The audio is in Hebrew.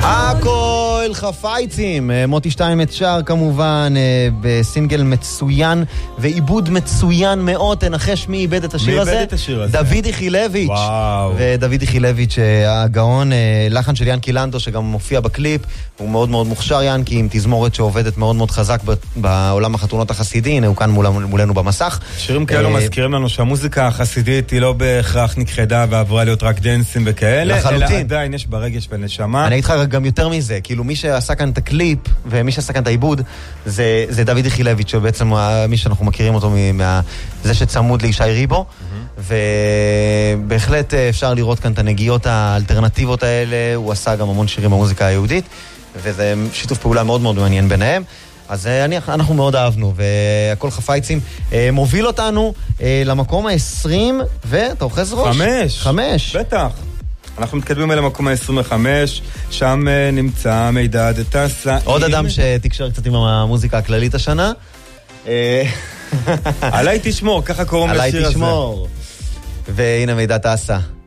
הכל חפייצים, מוטי שטיינמץ שר כמובן בסינגל מצוין ועיבוד מצוין מאוד. תנחש מי איבד את השיר הזה? דוד יחילביץ'. ודוד יחילביץ' הגאון, לחן של ינקי לנדו שגם מופיע בקליפ, הוא מאוד מאוד מוכשר ינקי, עם תזמורת שעובדת מאוד מאוד חזק בעולם החתונות החסידי. הנה הוא כאן מולנו במסך. שירים כאלו מזכירים לנו שהמוזיקה החסידית היא לא בהכרח נכחדה ועברה להיות רק דנסים וכאלה, אלא עדיין יש ברגש ונשמה. אני אגיד לך גם יותר מזה, כאילו מי שעשה כאן את הקליפ ומי שעשה כאן את העיבוד זה דוד יחילביץ', שבעצם מי שאנחנו מכירים אותו זה שצמוד לישי ריבו, ובהחלט אפשר לראות כאן את הנגיעות האלטרנטיביות האלה. הוא עשה גם המון שירים במוזיקה היהודית, וזה שיתוף פעולה מאוד מאוד מעניין ביניהם. אז אנחנו מאוד אהבנו, והכל חפייצים מוביל אותנו למקום ה-20, ואתה אוחז ראש? 5. בטח. אנחנו מתקדמים אל המקום ה-25, שם נמצא מידע דתסה. עוד אדם שתקשר קצת עם המוזיקה הכללית השנה. עליי תשמור, ככה קוראים לשיר הזה. עליי תשמור. והנה מידע דתסה.